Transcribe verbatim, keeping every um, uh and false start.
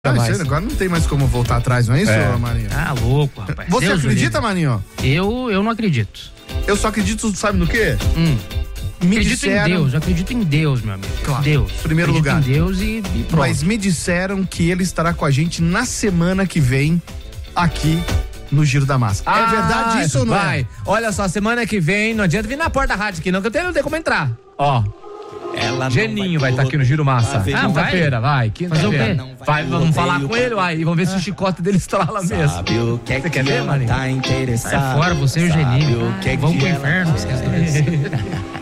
Ah, isso agora não tem mais como voltar atrás, não é isso, é. Marinho? Ah, louco, rapaz. Você Deus acredita, Deus. Marinho? Eu, eu não acredito. Eu só acredito, sabe no quê? Hum. Me acredito disseram... em Deus, eu acredito em Deus, meu amigo. Claro, Deus. Primeiro acredito lugar. em Deus e, e pronto. Mas me disseram que ele estará com a gente na semana que vem aqui no Giro da Massa. Ah, é verdade isso ou não vai. é? Olha só, semana que vem, não adianta vir na porta da rádio aqui não, que eu tenho, não tenho como entrar. Ó. Ela Geninho vai estar tá aqui no Giro Massa. Ah, quinta-feira, vai. Quinta-feira. Vai, vamos falar com ele, vai. E vamos ver se o chicote dele estrala mesmo. O que você quer ver, Marinho? Tá interessado. Sai fora, você e o Geninho. O que Vamos que pro ela inferno, tá esquece dois.